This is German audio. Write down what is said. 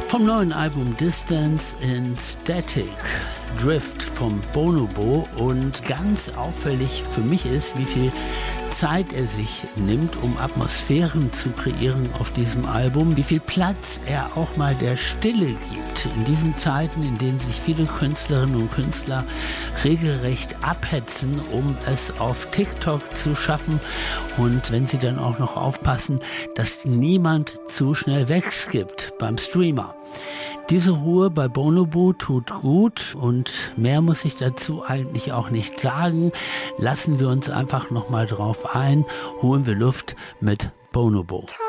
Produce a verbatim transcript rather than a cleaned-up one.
Vom neuen Album Distance in Static Drift vom Bonobo, und ganz auffällig für mich ist, wie viel Zeit er sich nimmt, um Atmosphären zu kreieren auf diesem Album, wie viel Platz er auch mal der Stille gibt. In diesen Zeiten, in denen sich viele Künstlerinnen und Künstler regelrecht abhetzen, um es auf TikTok zu schaffen, und wenn sie dann auch noch aufpassen, dass niemand zu schnell wegskippt beim Streamer. Diese Ruhe bei Bonobo tut gut, und mehr muss ich dazu eigentlich auch nicht sagen. Lassen wir uns einfach nochmal drauf ein, holen wir Luft mit Bonobo.